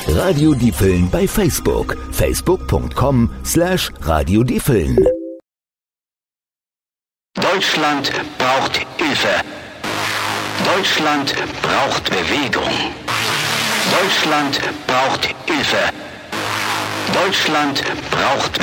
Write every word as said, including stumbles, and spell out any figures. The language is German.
Radio Diepeln bei Facebook. facebook punkt com slash Radio Diepeln. Deutschland braucht Hilfe. Deutschland braucht Bewegung. Deutschland braucht Hilfe. Deutschland braucht